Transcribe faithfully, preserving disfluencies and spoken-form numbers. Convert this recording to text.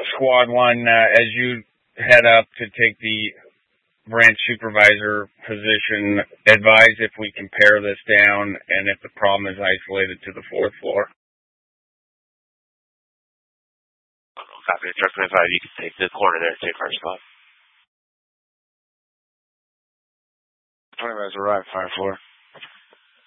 Squad one, uh, as you head up to take the branch supervisor position, advise if we can pare this down and if the problem is isolated to the fourth floor. Copy. Truck twenty-five, you can take the corner there, take our spot. twenty-five is arrived, fire four.